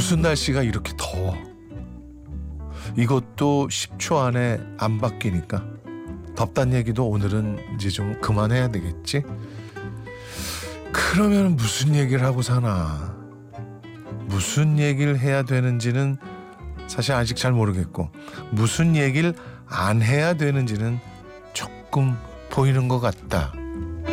무슨 날씨가 이렇게 더워? 이것도 10초 안에 안 바뀌니까 덥단 얘기도 오늘은 이제 좀 그만해야 되겠지? 그러면 무슨 얘기를 하고 사나? 무슨 얘기를 해야 되는지는 사실 아직 잘 모르겠고, 무슨 얘기를 안 해야 되는지는 조금 보이는 것 같다.